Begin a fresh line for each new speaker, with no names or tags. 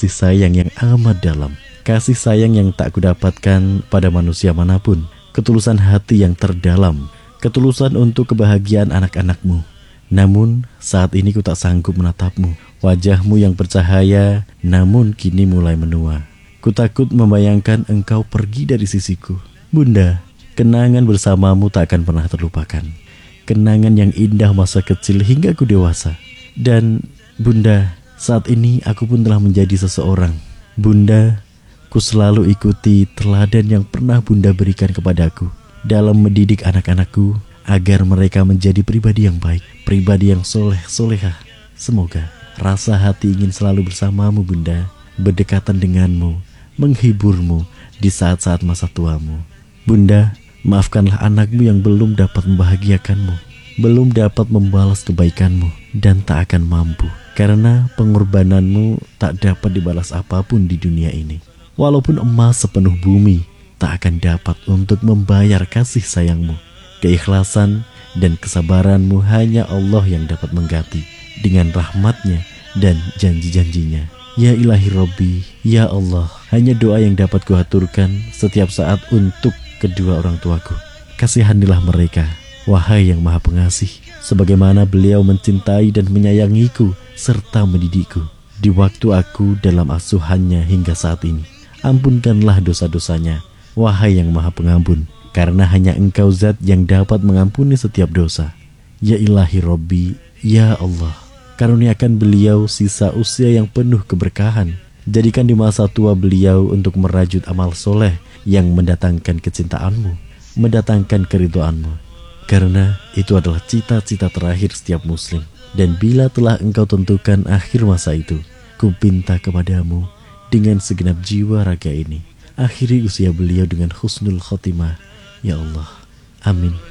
kasih sayang yang amat dalam. Kasih sayang yang tak kudapatkan pada manusia manapun. Ketulusan hati yang terdalam. Ketulusan untuk kebahagiaan anak-anakmu. Namun saat ini ku tak sanggup menatapmu. Wajahmu yang bercahaya namun kini mulai menua. Ku takut membayangkan engkau pergi dari sisiku. Bunda, kenangan bersamamu tak akan pernah terlupakan. Kenangan yang indah masa kecil hingga ku dewasa. Dan Bunda, saat ini aku pun telah menjadi seseorang. Bunda, ku selalu ikuti teladan yang pernah Bunda berikan kepadaku dalam mendidik anak-anakku agar mereka menjadi pribadi yang baik, pribadi yang soleh-solehah. Semoga rasa hati ingin selalu bersamamu Bunda, berdekatan denganmu, menghiburmu di saat-saat masa tuamu. Bunda, maafkanlah anakmu yang belum dapat membahagiakanmu, belum dapat membalas kebaikanmu, dan tak akan mampu. Karena pengorbananmu tak dapat dibalas apapun di dunia ini. Walaupun emas sepenuh bumi tak akan dapat untuk membayar kasih sayangmu. Keikhlasan dan kesabaranmu hanya Allah yang dapat mengganti dengan rahmatnya dan janji-janjinya. Ya ilahi Robbi, ya Allah, hanya doa yang dapat kuhaturkan setiap saat untuk kedua orang tuaku. Kasihanilah mereka, wahai yang maha pengasih, sebagaimana beliau mencintai dan menyayangiku serta mendidikku di waktu aku dalam asuhannya hingga saat ini. Ampunkanlah dosa-dosanya, wahai yang maha pengampun, karena hanya Engkau zat yang dapat mengampuni setiap dosa. Ya ilahi Robbi, ya Allah, karuniakan beliau sisa usia yang penuh keberkahan. Jadikan di masa tua beliau untuk merajut amal soleh yang mendatangkan kecintaanmu, mendatangkan keridhoanmu. Karena itu adalah cita-cita terakhir setiap muslim. Dan bila telah Engkau tentukan akhir masa itu, ku pinta kepadamu dengan segenap jiwa raga ini, akhiri usia beliau dengan husnul khotimah. Ya Allah, amin.